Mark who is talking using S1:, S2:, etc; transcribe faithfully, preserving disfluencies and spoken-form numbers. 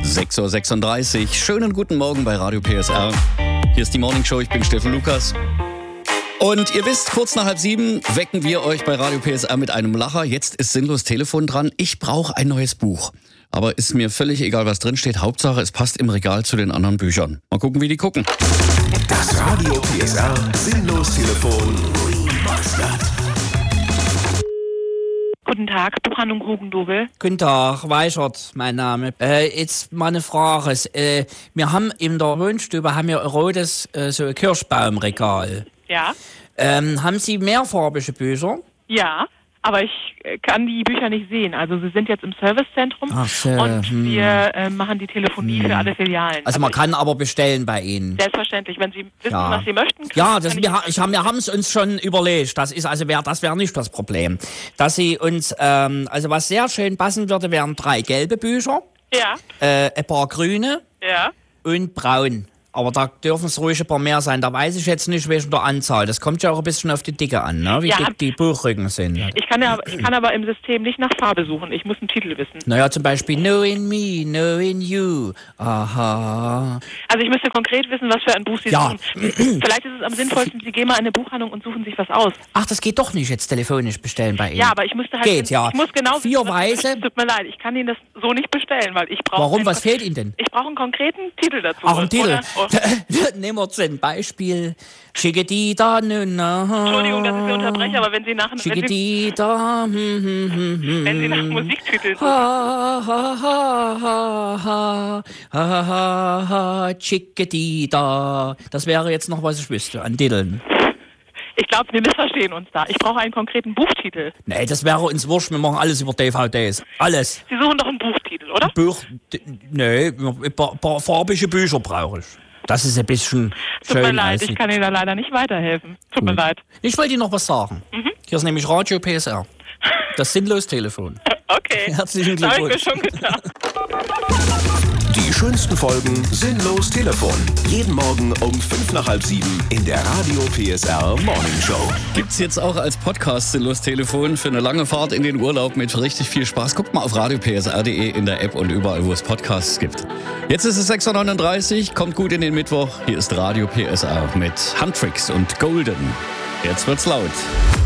S1: sechs Uhr sechsunddreißig. Schönen guten Morgen bei Radio P S R. Hier ist die Morning Show, ich bin Steffen Lukas. Und ihr wisst, kurz nach halb sieben wecken wir euch bei Radio P S R mit einem Lacher. Jetzt ist sinnlos Telefon dran. Ich brauche ein neues Buch. Aber ist mir völlig egal, was drin steht. Hauptsache, es passt im Regal zu den anderen Büchern. Mal gucken, wie die gucken.
S2: Das Radio P S R Sinnlos Telefon Remastered.
S3: Guten Tag, Buchhandlung Hugendubel.
S4: Guten Tag, Weichert, mein Name. Äh, jetzt mal eine Frage. Äh, wir haben in der Wohnstube haben wir ein rotes äh, so ein Kirschbaumregal.
S3: Ja.
S4: Ähm, haben Sie mehrfarbige Bücher?
S3: Ja, aber ich äh, kann die Bücher nicht sehen. Also sie sind jetzt im Servicezentrum.
S4: Ach so,
S3: und
S4: hm.
S3: wir äh, machen die Telefonie
S4: Hm.
S3: für alle Filialen.
S4: Also man kann aber bestellen bei Ihnen.
S3: Selbstverständlich, wenn Sie wissen,
S4: Ja.
S3: was Sie möchten. Kann,
S4: Ja, das,
S3: kann
S4: wir, ha- ich hab, wir haben es uns schon überlegt. Das ist also wär, das wäre nicht das Problem. Dass Sie uns, ähm, also was sehr schön passen würde, wären drei gelbe Bücher,
S3: Ja,
S4: äh, ein paar grüne
S3: ja.
S4: und braun. Aber da dürfen es ruhig ein paar mehr sein. Da weiß ich jetzt nicht wegen der Anzahl. Das kommt ja auch ein bisschen auf die Dicke an, ne? wie
S3: Ja.
S4: dick die Buchrücken sind.
S3: Ich kann, ja, ich kann aber im System nicht nach Farbe suchen. Ich muss einen Titel wissen.
S4: Naja, zum Beispiel Knowing Me, Knowing You. Aha.
S3: Also ich müsste konkret wissen, was für ein Buch Sie
S4: Ja.
S3: suchen. Vielleicht ist es am sinnvollsten, Sie gehen mal in eine Buchhandlung und suchen sich was aus.
S4: Ach, das geht doch nicht jetzt telefonisch bestellen bei Ihnen.
S3: Ja, aber ich müsste halt...
S4: Geht, ja.
S3: Ich muss genau
S4: Vier
S3: wissen, was Sie
S4: Weiße.
S3: möchten. Tut mir leid, ich kann Ihnen das so nicht bestellen, weil ich brauche...
S4: Warum?
S3: einen-
S4: Was fehlt Ihnen denn?
S3: Ich brauche einen konkreten Titel dazu.
S4: Ach, ein Titel.
S3: Oder, oh,
S4: Nehmen wir zum Beispiel Chiquitita, nuna.
S3: Entschuldigung, dass ich Sie unterbreche, aber wenn Sie nach, wenn Sie,
S4: Chiquitita, hm, hm, hm, hm.
S3: wenn Sie nach Musiktiteln suchen,
S4: Ha, ha, ha, ha, ha, ha, ha, ha, Chiquitita. Das wäre jetzt noch, was ich wüsste, an Titeln.
S3: ich glaube, wir missverstehen uns da. Ich brauche einen konkreten Buchtitel.
S4: Nee, das wäre uns wurscht, wir machen alles über D V Ds. Alles.
S3: Sie suchen doch einen Buchtitel, oder?
S4: Buch, d- nee, ein paar, paar farbige Bücher brauche ich. Das ist ein bisschen
S3: Tut
S4: schön.
S3: mir leid,
S4: als-
S3: ich kann Ihnen da leider nicht weiterhelfen. Tut mir leid.
S4: Ich wollte Ihnen noch was sagen.
S3: Mhm.
S4: Hier ist nämlich Radio P S R. Das Sinnlos-Telefon.
S3: Okay.
S4: Herzlichen
S3: Das habe ich mir
S4: Glückwunsch.
S3: schon gedacht.
S2: Die schönsten Folgen Sinnlos Telefon. Jeden Morgen um fünf nach halb sieben in der Radio P S R Morning Show.
S1: Gibt's jetzt auch als Podcast Sinnlos Telefon für eine lange Fahrt in den Urlaub mit richtig viel Spaß. Guckt mal auf radio p s r punkt d e in der App und überall, wo es Podcasts gibt. Jetzt ist es sechs Uhr neununddreißig, kommt gut in den Mittwoch. Hier ist Radio P S R mit Handtricks und Golden. Jetzt wird's laut.